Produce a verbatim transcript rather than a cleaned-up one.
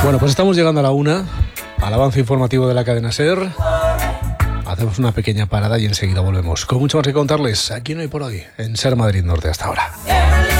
Bueno, pues estamos llegando a la una, al avance informativo de la cadena SER. Hacemos una pequeña parada y enseguida volvemos con mucho más que contarles aquí en Hoy por Hoy, en SER Madrid Norte. Hasta ahora.